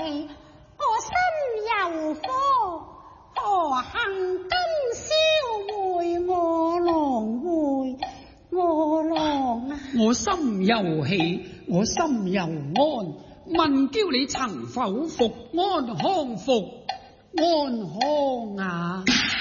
氣，我心有火，何幸今宵會我郎回我郎啊！ 我心有喜，我心有安，問叫你曾否復安康復安康啊？